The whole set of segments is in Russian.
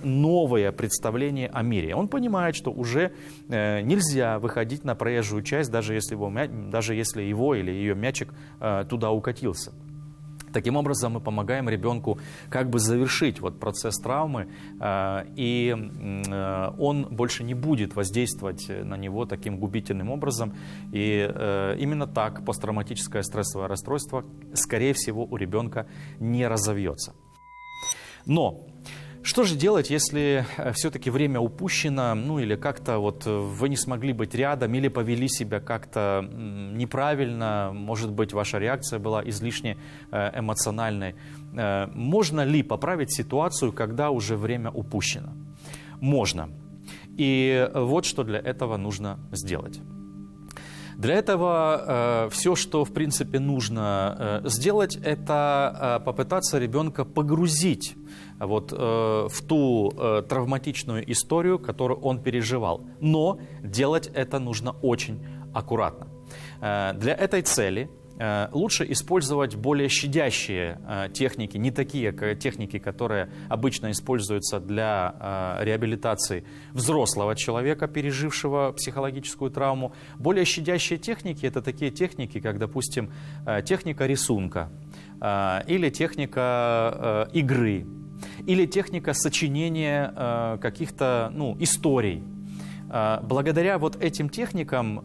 новое представление о мире. Он понимает, что уже нельзя выходить на проезжую часть, даже если его или ее мячик туда укатился. Таким образом, мы помогаем ребенку как бы завершить вот процесс травмы, и он больше не будет воздействовать на него таким губительным образом. И именно так посттравматическое стрессовое расстройство, скорее всего, у ребенка не разовьется. Но что же делать, если все-таки время упущено, ну или как-то вот вы не смогли быть рядом, или повели себя как-то неправильно, может быть, ваша реакция была излишне эмоциональной. Можно ли поправить ситуацию, когда уже время упущено? Можно. И вот что для этого нужно сделать. Для этого все, что в принципе нужно сделать, это попытаться ребенка погрузить вот в ту травматичную историю, которую он переживал. Но делать это нужно очень аккуратно. Для этой цели лучше использовать более щадящие техники, не такие техники, которые обычно используются для реабилитации взрослого человека, пережившего психологическую травму. Более щадящие техники – это такие техники, как, допустим, техника рисунка или техника игры, или техника сочинения каких-то историй. Благодаря вот этим техникам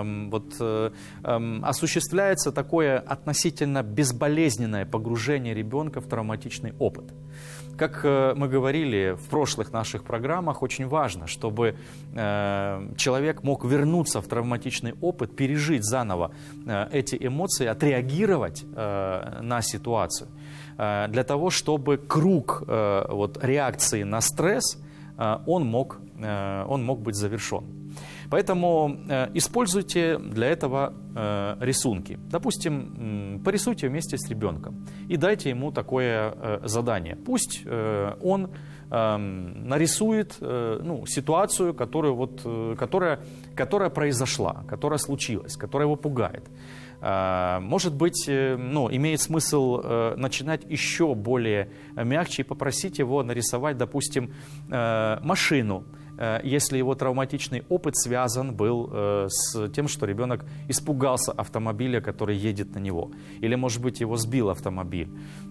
осуществляется такое относительно безболезненное погружение ребенка в травматичный опыт. Как мы говорили в прошлых наших программах, очень важно, чтобы человек мог вернуться в травматичный опыт, пережить заново эти эмоции, отреагировать на ситуацию, для того, чтобы круг реакции на стресс он мог быть завершен. Поэтому используйте для этого рисунки. Допустим, порисуйте вместе с ребенком и дайте ему такое задание. Пусть он нарисует ситуацию, которая произошла, которая случилась, которая его пугает. Может быть, имеет смысл начинать еще более мягче и попросить его нарисовать, допустим, машину, если его травматичный опыт связан был с тем, что ребенок испугался автомобиля, который едет на него. Или, может быть, его сбил автомобиль.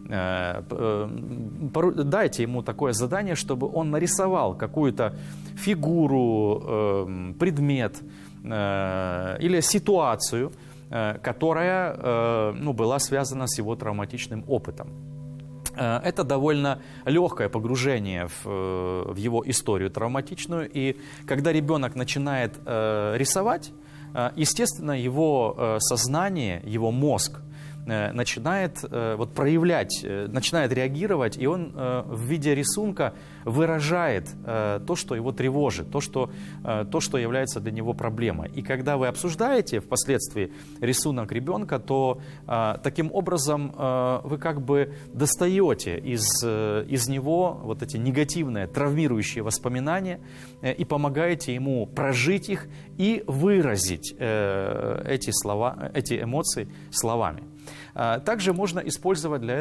Дайте ему такое задание, чтобы он нарисовал какую-то фигуру, предмет или ситуацию, которая была связана с его травматичным опытом. Это довольно легкое погружение в его историю травматичную. И когда ребенок начинает рисовать, естественно, его сознание, его мозг начинает проявлять, начинает реагировать, и он в виде рисунка выражает то, что его тревожит, то, что является для него проблемой. И когда вы обсуждаете впоследствии рисунок ребенка, то таким образом вы как бы достаете из него вот эти негативные, травмирующие воспоминания и помогаете ему прожить их и выразить эти эмоции словами. Также можно использовать для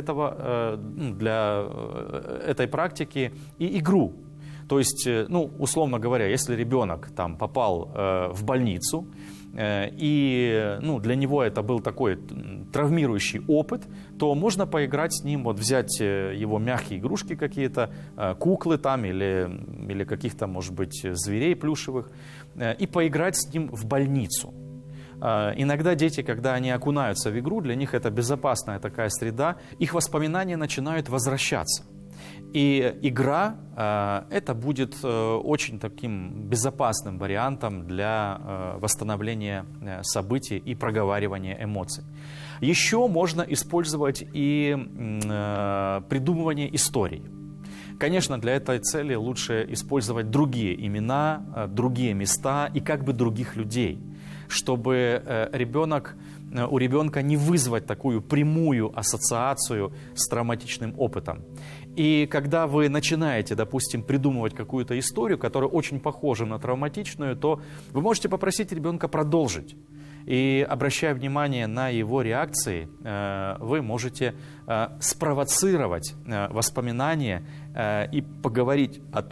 этой практики и игру. То есть, условно говоря, если ребенок попал в больницу, и для него это был такой травмирующий опыт, то можно поиграть с ним, взять его мягкие игрушки какие-то, куклы или каких-то, может быть, зверей плюшевых, и поиграть с ним в больницу. Иногда дети, когда они окунаются в игру, для них это безопасная такая среда, их воспоминания начинают возвращаться. И игра это будет очень таким безопасным вариантом для восстановления событий и проговаривания эмоций. Еще можно использовать и придумывание историй. Конечно, для этой цели лучше использовать другие имена, другие места и как бы других людей, чтобы у ребенка не вызвать такую прямую ассоциацию с травматичным опытом. И когда вы начинаете, допустим, придумывать какую-то историю, которая очень похожа на травматичную, то вы можете попросить ребенка продолжить. И, обращая внимание на его реакции, вы можете спровоцировать воспоминания и поговорить о том,